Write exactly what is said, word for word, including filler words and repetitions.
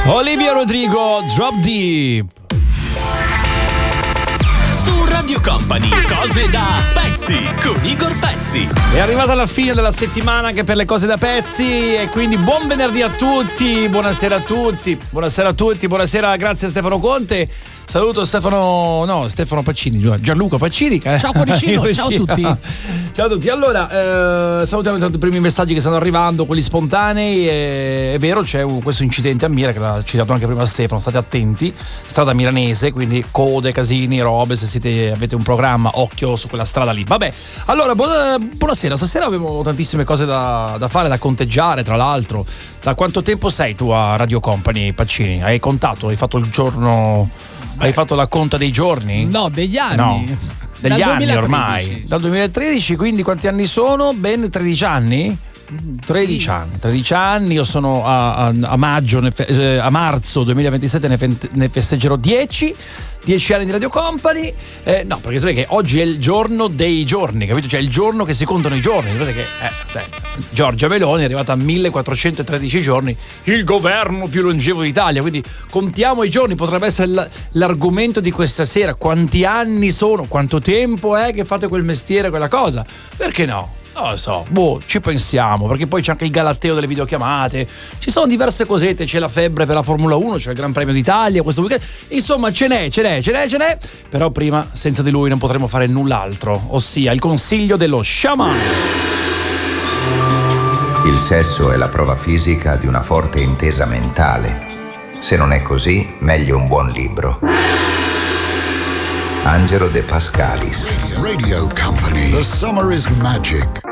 Olivia Rodrigo, Drop Deep. Su Radio Company, cose da pezzi con Igor Pezzi. È arrivata la fine della settimana anche per le cose da pezzi e quindi buon venerdì a tutti, buonasera a tutti, buonasera a tutti, buonasera, grazie a Stefano Conte. Saluto Stefano, no, Stefano Paccini, Gianluca Paccini. Ciao cuoricino, ciao a tutti. Ciao a tutti. Allora, eh, salutiamo intanto i primi messaggi che stanno arrivando, quelli spontanei. Eh, è vero, c'è un, questo incidente a Mira che l'ha citato anche prima Stefano, state attenti. Strada milanese, quindi code, casini, robe, se siete, avete un programma, occhio su quella strada lì. Vabbè, allora, buona, buonasera. Stasera avevo tantissime cose da, da fare, da conteggiare, tra l'altro. Da quanto tempo sei tu a Radio Company, Paccini? Hai contato? Hai fatto il giorno... Hai fatto la conta dei giorni? No, degli anni. No, degli Dal anni duemilatredici. ormai. Dal duemilatredici, quindi quanti anni sono? Ben tredici anni? tredici sì. anni, tredici anni, io sono a, a, a maggio, ne fe, eh, a marzo duemilaventisette ne, fe, ne festeggerò dieci, dieci anni di Radio Company, eh, no, perché sapete che oggi è il giorno dei giorni, capito? Cioè il giorno che si contano i giorni, sapete che eh, cioè, Giorgia Meloni è arrivata a millequattrocentotredici giorni, il governo più longevo d'Italia, quindi contiamo i giorni, potrebbe essere l- l'argomento di questa sera, quanti anni sono, quanto tempo è che fate quel mestiere, quella cosa, perché no? Non lo so, boh, ci pensiamo, perché poi c'è anche il galateo delle videochiamate, ci sono diverse cosette, c'è la febbre per la Formula uno, c'è il Gran Premio d'Italia questo weekend, insomma ce n'è, ce n'è, ce n'è, ce n'è, però prima senza di lui non potremo fare null'altro, ossia il consiglio dello sciamano. Il sesso è la prova fisica di una forte intesa mentale. Se non è così, meglio un buon libro. Angelo De Pascalis. Radio Company. The summer is magic.